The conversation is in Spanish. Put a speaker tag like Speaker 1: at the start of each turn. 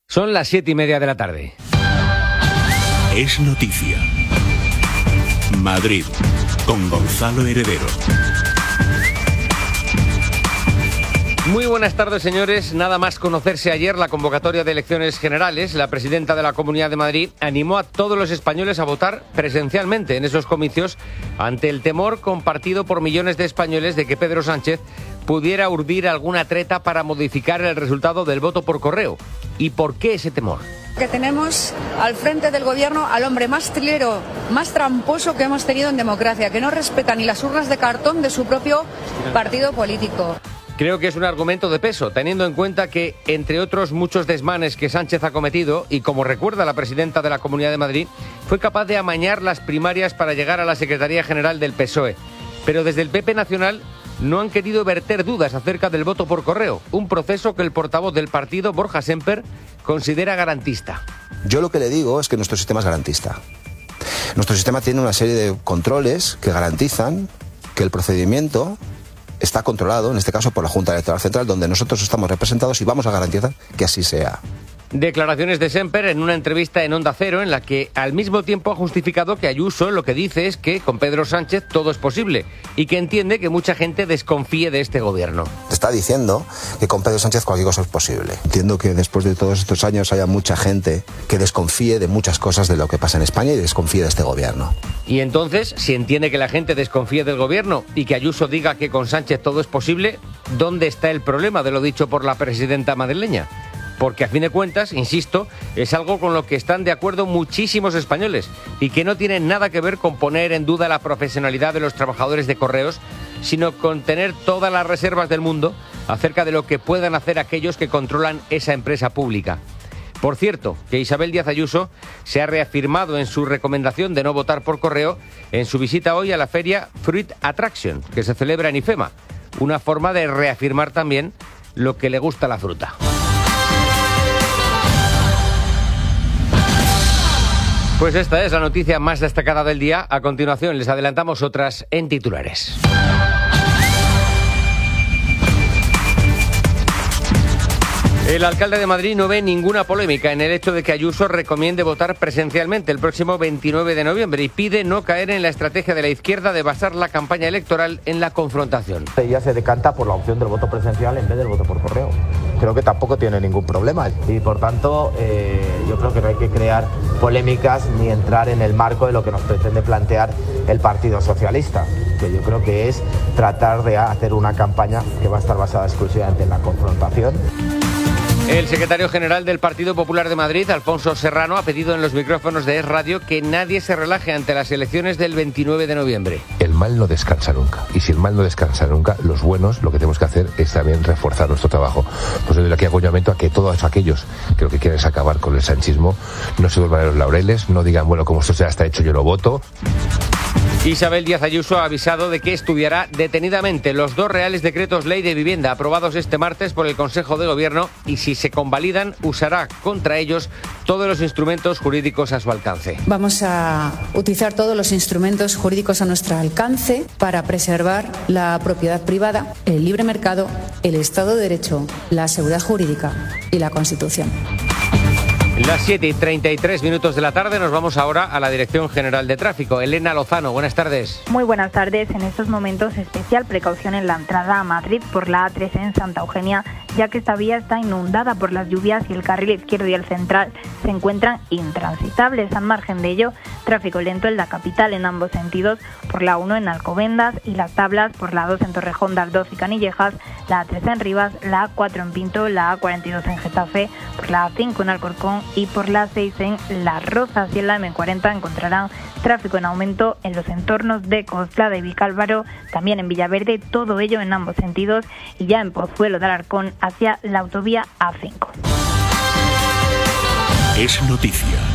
Speaker 1: Son las 7:30 de la tarde.
Speaker 2: Es noticia. Madrid, con Gonzalo Heredero.
Speaker 1: Muy buenas tardes, señores. Nada más conocerse ayer la convocatoria de elecciones generales, la presidenta de la Comunidad de Madrid animó a todos los españoles a votar presencialmente en esos comicios ante el temor compartido por millones de españoles de que Pedro Sánchez pudiera urdir alguna treta para modificar el resultado del voto por correo. ¿Y por qué ese temor?
Speaker 3: Que tenemos al frente del gobierno al hombre más trilero, más tramposo que hemos tenido en democracia, que no respeta ni las urnas de cartón de su propio partido político.
Speaker 1: Creo que es un argumento de peso, teniendo en cuenta que, entre otros muchos desmanes que Sánchez ha cometido, y como recuerda la presidenta de la Comunidad de Madrid, fue capaz de amañar las primarias para llegar a la Secretaría General del PSOE. Pero desde el PP Nacional no han querido verter dudas acerca del voto por correo, un proceso que el portavoz del partido, Borja Semper, considera garantista.
Speaker 4: Yo lo que le digo es que nuestro sistema es garantista. Nuestro sistema tiene una serie de controles que garantizan que el procedimiento está controlado, en este caso por la Junta Electoral Central, donde nosotros estamos representados y vamos a garantizar que así sea.
Speaker 1: Declaraciones de Semper en una entrevista en Onda Cero en la que al mismo tiempo ha justificado que Ayuso lo que dice es que con Pedro Sánchez todo es posible y que entiende que mucha gente desconfíe de este gobierno.
Speaker 4: Está diciendo que con Pedro Sánchez cualquier cosa es posible. Entiendo que después de todos estos años haya mucha gente que desconfíe de muchas cosas de lo que pasa en España y desconfíe de este gobierno.
Speaker 1: Y entonces, si entiende que la gente desconfíe del gobierno y que Ayuso diga que con Sánchez todo es posible, ¿dónde está el problema de lo dicho por la presidenta madrileña? Porque a fin de cuentas, insisto, es algo con lo que están de acuerdo muchísimos españoles y que no tiene nada que ver con poner en duda la profesionalidad de los trabajadores de correos, sino con tener todas las reservas del mundo acerca de lo que puedan hacer aquellos que controlan esa empresa pública. Por cierto, que Isabel Díaz Ayuso se ha reafirmado en su recomendación de no votar por correo en su visita hoy a la feria Fruit Attraction, que se celebra en IFEMA, una forma de reafirmar también lo que le gusta a la fruta. Pues esta es la noticia más destacada del día. A continuación les adelantamos otras en titulares. El alcalde de Madrid no ve ninguna polémica en el hecho de que Ayuso recomiende votar presencialmente el próximo 29 de noviembre y pide no caer en la estrategia de la izquierda de basar la campaña electoral en la confrontación.
Speaker 5: Ella se decanta por la opción del voto presencial en vez del voto por correo. Creo que tampoco tiene ningún problema y por tanto yo creo que no hay que crear polémicas ni entrar en el marco de lo que nos pretende plantear el Partido Socialista, que yo creo que es tratar de hacer una campaña que va a estar basada exclusivamente en la confrontación.
Speaker 1: El secretario general del Partido Popular de Madrid, Alfonso Serrano, ha pedido en los micrófonos de Es Radio que nadie se relaje ante las elecciones del 29 de noviembre.
Speaker 6: El mal no descansa nunca. Y si el mal no descansa nunca, los buenos lo que tenemos que hacer es también reforzar nuestro trabajo. Pues yo doy aquí acompañamiento a que todos aquellos que lo que quieren es acabar con el sanchismo no se vuelvan a los laureles, no digan, bueno, como esto ya está hecho, yo no voto.
Speaker 1: Isabel Díaz Ayuso ha avisado de que estudiará detenidamente los 2 reales decretos ley de vivienda aprobados este martes por el Consejo de Gobierno y si se convalidan usará contra ellos todos los instrumentos jurídicos a su alcance.
Speaker 3: Vamos a utilizar todos los instrumentos jurídicos a nuestro alcance para preservar la propiedad privada, el libre mercado, el Estado de Derecho, la seguridad jurídica y la Constitución.
Speaker 1: Las 7:33 de la tarde nos vamos ahora a la Dirección General de Tráfico. Elena Lozano, buenas tardes.
Speaker 7: Muy buenas tardes. En estos momentos especial precaución en la entrada a Madrid por la A3 en Santa Eugenia, ya que esta vía está inundada por las lluvias y el carril izquierdo y el central se encuentran intransitables. Al margen de ello, tráfico lento en la capital en ambos sentidos, por la 1 en Alcobendas y Las Tablas, por la 2 en Torrejón de Ardoz y Canillejas, la A3 en Rivas, la A4 en Pinto, la A42 en Getafe, por la A5 en Alcorcón y por la 6 en Las Rozas. Y en la M40 encontrarán tráfico en aumento en los entornos de Coslada y Vicálvaro, también en Villaverde, todo ello en ambos sentidos, y ya en Pozuelo de Alarcón hacia la autovía A5.
Speaker 2: Es noticia.